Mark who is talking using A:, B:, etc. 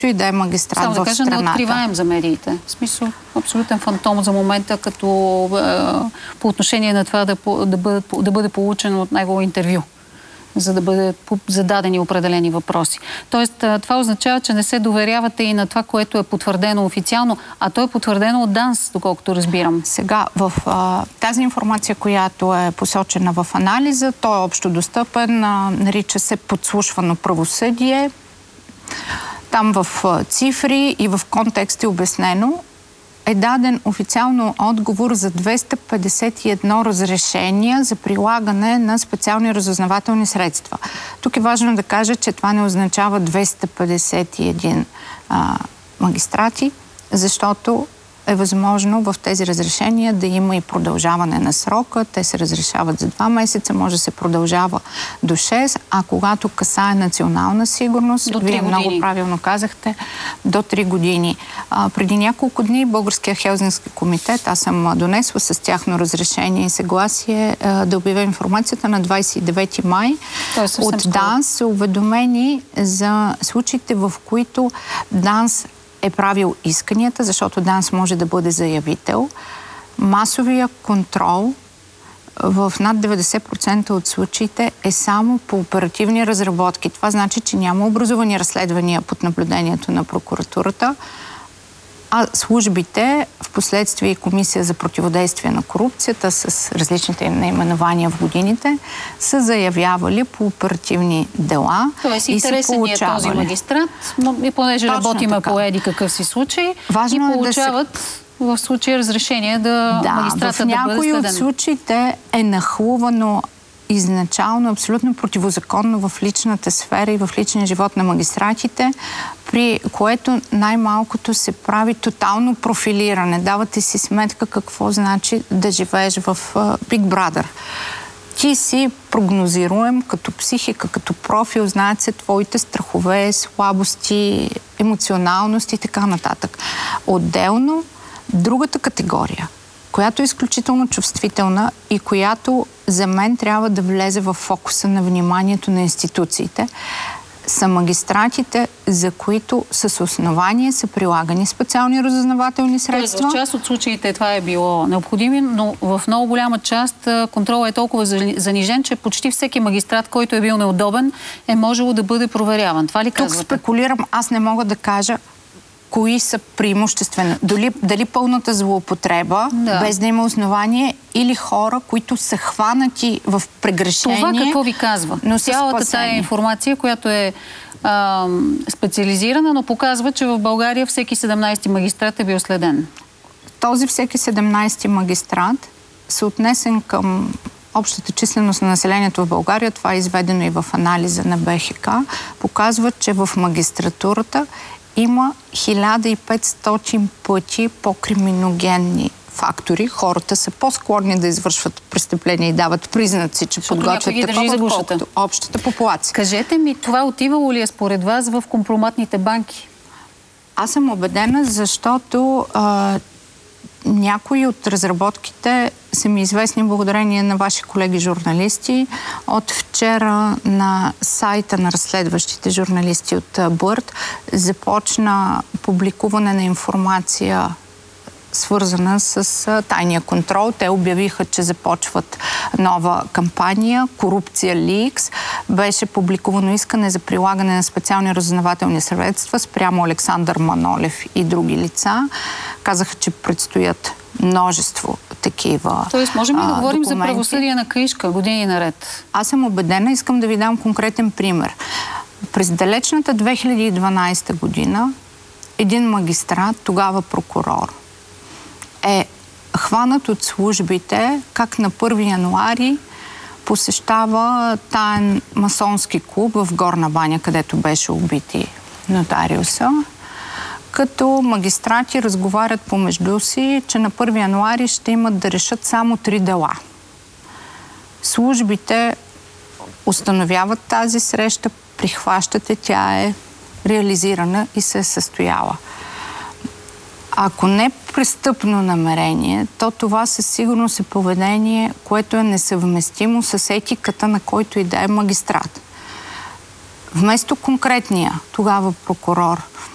A: и да е магистрат
B: само
A: в
B: кажа,
A: страната.
B: Не откриваем за медиите. В смисъл, абсолютен фантом за момента, като по отношение на това да бъде получено от него интервю, за да бъдат зададени определени въпроси. Тоест, това означава, че не се доверявате и на това, което е потвърдено официално, а то е потвърдено от ДАНС, доколкото разбирам.
A: Сега, в тази информация, която е посочена в анализа, той е общо достъпен, нарича се подслушвано правосъдие. Там в цифри и в контекст е обяснено, е даден официално отговор за 251 разрешения за прилагане на специални разузнавателни средства. Тук е важно да кажа, че това не означава 251 магистрати, защото е възможно в тези разрешения да има и продължаване на срока. Те се разрешават за 2 месеца, може да се продължава до 6, а когато касае национална сигурност, вие много правилно казахте, до 3 години. Преди няколко дни Българския Хелзинкски комитет, аз съм донесла с тяхно разрешение и съгласие да обявя информацията на 29 май. От ДАНС са уведомени за случаите, в които ДАНС е правил исканията, защото ДАНС може да бъде заявител. Масовия контрол в над 90% от случаите е само по оперативни разработки. Това значи, че няма образувани разследвания под наблюдението на прокуратурата, а службите, в последствие и Комисия за противодействие на корупцията с различните наименования в годините, са заявявали по оперативни дела.
B: Тоест интересен е този магистрат, но и понеже работиме по еди какъв си случай, важно и получават в случай разрешение магистрата да бъде следен.
A: В някои от случаите е нахлувано изначално абсолютно противозаконно в личната сфера и в личния живот на магистратите, при което най-малкото се прави тотално профилиране. Давате си сметка какво значи да живееш в Big Brother. Ти си прогнозируем като психика, като профил, знаят се твоите страхове, слабости, емоционалност и така нататък. Отделно, другата категория, която е изключително чувствителна и която за мен трябва да влезе в фокуса на вниманието на институциите, са магистратите, за които с основание са прилагани специални разузнавателни средства.
B: В част от случаите това е било необходимо, но в много голяма част контролът е толкова занижен, че почти всеки магистрат, който е бил неудобен, е можело да бъде проверяван. Това ли казвате?
A: Тук спекулирам, аз не мога да кажа кои са преимуществено. Дали пълната злоупотреба, без да има основание, или хора, които са хванати в прегрешение.
B: Това какво ви казва? Но цялата тая информация, която е специализирана, но показва, че в България всеки 17-ти магистрат е бил следен.
A: Този всеки 17-ти магистрат се отнесен към общата численост на населението в България, това е изведено и в анализа на БХК, показва, че в магистратурата има 1500 пъти по-криминогенни фактори. Хората са по-склонни да извършват престъпления и дават признаци, че подготвят такова, колкото общата популация.
B: Кажете ми, това отивало ли е според вас в компроматните банки?
A: Аз съм убедена, защото някои от разработките са ми известни благодарение на ваши колеги журналисти. От вчера на сайта на разследващите журналисти от БЪРТ започна публикуване на информация, свързана с тайния контрол. Те обявиха, че започват нова кампания Корупция Ликс. Беше публикувано искане за прилагане на специални разузнавателни средства спрямо Александър Манолев и други лица. Казаха, че предстоят множество такива.
B: Тоест, можем ли да говорим за правосъдие на каишка години наред?
A: Аз съм убедена, искам да ви дам конкретен пример. През далечната 2012 година един магистрат, тогава прокурор, е хванат от службите как на 1 януари посещава таен масонски клуб в Горна баня, където беше убити нотариуса, като магистрати разговарят помежду си, че на 1 януари ще имат да решат само 3 дела. Службите установяват тази среща, прихващате, тя е реализирана и се е състояла. Ако не престъпно намерение, то това със сигурност е поведение, което е несъвместимо с етиката на който и да е магистрат. Вместо конкретния тогава прокурор